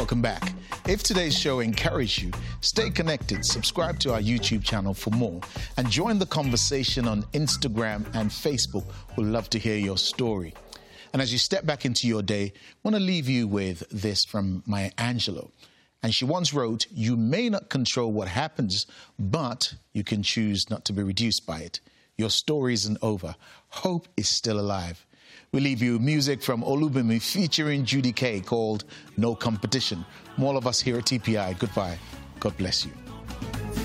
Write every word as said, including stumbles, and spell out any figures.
welcome back. If today's show encouraged you, stay connected, subscribe to our YouTube channel for more, and join the conversation on Instagram and Facebook. We'd love to hear your story. And as you step back into your day, I want to leave you with this from Maya Angelou. And she once wrote, "You may not control what happens, but you can choose not to be reduced by it. Your story isn't over. Hope is still alive." We leave you music from Olubimi featuring Judy Kay called No Competition. From all of us here at T P I, goodbye. God bless you.